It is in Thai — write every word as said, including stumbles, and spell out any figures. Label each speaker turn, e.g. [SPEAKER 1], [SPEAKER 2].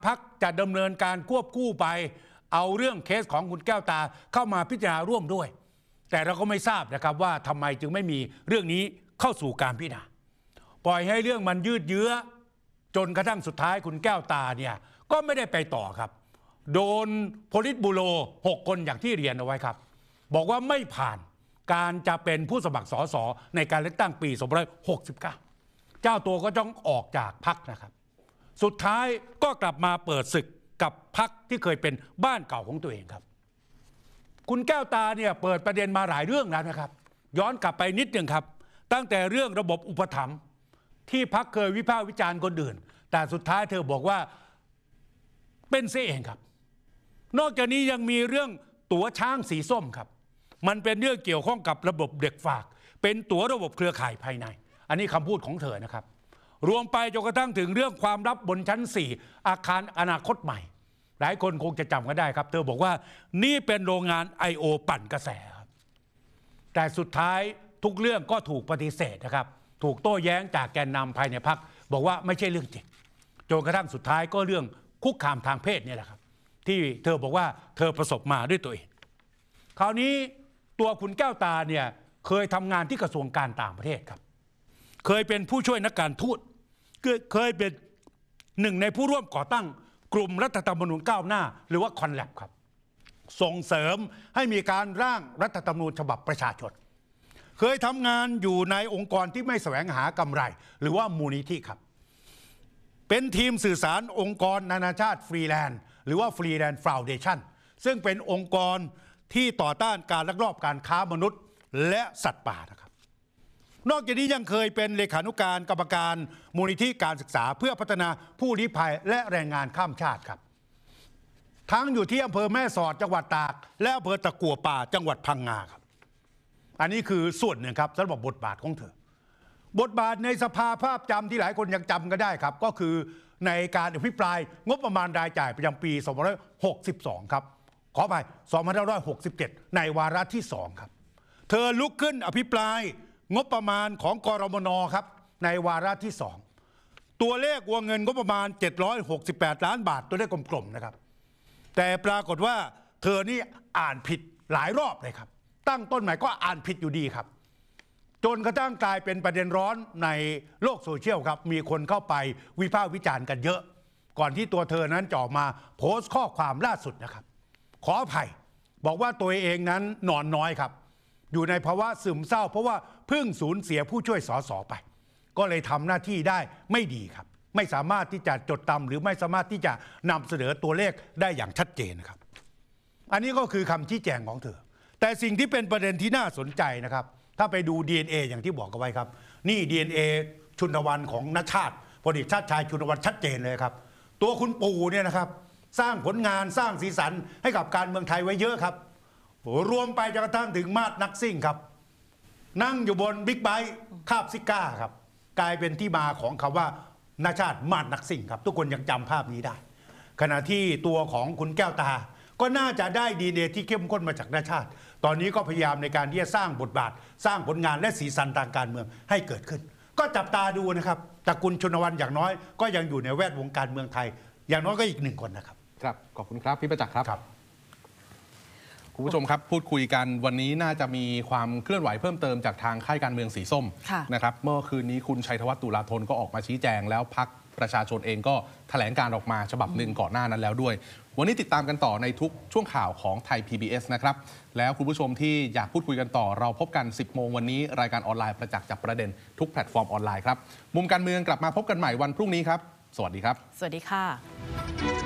[SPEAKER 1] พรรคจะดำเนินการควบคู่ไปเอาเรื่องเคสของคุณแก้วตาเข้ามาพิจารณาร่วมด้วยแต่เราก็ไม่ทราบนะครับว่าทำไมจึงไม่มีเรื่องนี้เข้าสู่การพิจารณาปล่อยให้เรื่องมันยืดเยื้อจนกระทั่งสุดท้ายคุณแก้วตาเนี่ยก็ไม่ได้ไปต่อครับโดนโพลิตบูโรหกคนอย่างที่เรียนเอาไว้ครับบอกว่าไม่ผ่านการจะเป็นผู้สมัครสสในการเลือกตั้งปีสองพันห้าร้อยหกสิบเก้าเจ้าตัวก็ต้องออกจากพรรคนะครับสุดท้ายก็กลับมาเปิดศึกกับพรรคที่เคยเป็นบ้านเก่าของตัวเองครับคุณแก้วตาเนี่ยเปิดประเด็นมาหลายเรื่องแล้วนะครับย้อนกลับไปนิดหนึ่งครับตั้งแต่เรื่องระบบอุปถัมภ์ที่พรรคเคยวิพากษ์วิจารณ์คนอื่นแต่สุดท้ายเธอบอกว่าเป็นเสียเองครับนอกจากนี้ยังมีเรื่องตั๋วช้างสีส้มครับมันเป็นเรื่องเกี่ยวข้องกับระบบเด็กฝากเป็นตั๋วระบบเครือข่ายภายในอันนี้คำพูดของเธอนะครับรวมไปจนกระทั่งถึงเรื่องความลับบนชั้นสี่อาคารอนาคตใหม่หลายคนคงจะจำกันได้ครับเธอบอกว่านี่เป็นโรงงาน ไอ โอ ปั่นกระแสครับแต่สุดท้ายทุกเรื่องก็ถูกปฏิเสธนะครับถูกโต้แย้งจากแกนนำภายในพรรคบอกว่าไม่ใช่เรื่องจริงจนกระทั่งสุดท้ายก็เรื่องคุกคามทางเพศนี่แหละครับที่เธอบอกว่าเธอประสบมาด้วยตัวเองคราวนี้ตัวคุณแก้วตาเนี่ยเคยทำงานที่กระทรวงการต่างประเทศครับเคยเป็นผู้ช่วยนักการทูตเคยเป็นหนึ่งในผู้ร่วมก่อตั้งกลุ่มรัฐธรรมนูญก้าวหน้าหรือว่าคอนแลบครับส่งเสริมให้มีการร่างรัฐธรรมนูญฉบับประชาชนเคยทำงานอยู่ในองค์กรที่ไม่แสวงหากำไรหรือว่ามูลนิธิครับเป็นทีมสื่อสารองค์กรนานาชาติฟรีแลนด์หรือว่าฟรีแลนด์ฟาวเดชั่นซึ่งเป็นองค์กรที่ต่อต้านการลักลอบการค้ามนุษย์และสัตว์ป่านะครับนอกจากนี้ยังเคยเป็นเลขานุการกรรมการมูลนิธิการศึกษาเพื่อพัฒนาผู้ลี้ภัยและแรงงานข้ามชาติครับทั้งอยู่ที่อำเภอแม่สอดจังหวัดตากและอำเภอตะกั่วป่าจังหวัดพังงาครับอันนี้คือส่วนหนึ่งครับสำหรับบทบาทของเธอบทบาทในสภาภาพจำที่หลายคนยังจำกันได้ครับก็คือในการอภิปรายงบประมาณรายจ่ายประจำปีสองพันห้าร้อยหกสิบสองครับขอไปสองพันห้าร้อยหกสิบเจ็ดในวาระที่สองครับเธอลุกขึ้นอภิปรายงบประมาณของกรมน.ครับในวาระที่สองตัวเลขวงเงินงบประมาณเจ็ดร้อยหกสิบแปดล้านบาทตัวเลขกลมๆนะครับแต่ปรากฏว่าเธอนี่อ่านผิดหลายรอบเลยครับตั้งต้นใหม่ก็อ่านผิดอยู่ดีครับจนกระทั่งกลายเป็นประเด็นร้อนในโลกโซเชียลครับมีคนเข้าไปวิพากษ์วิจารณ์กันเยอะก่อนที่ตัวเธอนั้นจะออกมาโพสต์ข้อความล่าสุดนะครับขออภัยบอกว่าตัวเองนั้นนอนน้อยครับอยู่ในภาวะซึมเศร้าเพราะว่าเพิ่งสูญเสียผู้ช่วยสสไปก็เลยทำหน้าที่ได้ไม่ดีครับไม่สามารถที่จะจดจำหรือไม่สามารถที่จะนำเสนอตัวเลขได้อย่างชัดเจนครับอันนี้ก็คือคำชี้แจงของเธอแต่สิ่งที่เป็นประเด็นที่น่าสนใจนะครับถ้าไปดู ดี เอ็น เอ อย่างที่บอกกันไว้ครับนี่ ดี เอ็น เอ ชุนวันของณชาติพลเอกชาติชายชุนวันชัดเจนเลยครับตัวคุณปู่เนี่ยนะครับสร้างผลงานสร้างสีสันให้กับการเมืองไทยไว้เยอะครับรวมไปจนกระทั่งถึงมาดนักซิ่งครับนั่งอยู่บนบิ๊กไบค์คาบซิก้าครับกลายเป็นที่มาของคำว่าณชาติมาดนักซิ่งครับทุกคนยังจำภาพนี้ได้ขณะที่ตัวของคุณแก้วตาก็น่าจะได้ ดี เอ็น เอ ที่เข้มข้นมาจากณชาติตอนนี้ก็พยายามในการที่จะสร้างบทบาทสร้างผลงานและสีสันทางการเมืองให้เกิดขึ้นก็จับตาดูนะครับตระกูลชนวันอย่างน้อยก็ยังอยู่ในแวดวงการเมืองไทยอย่างน้อยก็อีกหนึ่งคนนะครับ
[SPEAKER 2] ครับขอบคุณครับพี่ประจักษ์ครับคุณผู้ชมครับพูดคุยกันวันนี้น่าจะมีความเคลื่อนไหวเพิ่มเติมจากทางค่ายการเมืองสีส้มนะครับเมื่อคืนนี้คุณชัยธวัฒน์ตุลาธนก็ออกมาชี้แจงแล้วพรรคประชาชนเองก็แถลงการออกมาฉบับหนึ่งก่อนหน้านั้นแล้วด้วยวันนี้ติดตามกันต่อในทุกช่วงข่าวของไทย พี บี เอส นะครับแล้วคุณผู้ชมที่อยากพูดคุยกันต่อเราพบกัน สิบโมงวันนี้รายการออนไลน์ประจักษ์จับประเด็นทุกแพลตฟอร์มออนไลน์ครับมุมการเมืองกลับมาพบกันใหม่วันพรุ่งนี้ครับสวัสดีครับ
[SPEAKER 3] สวัสดีค่ะ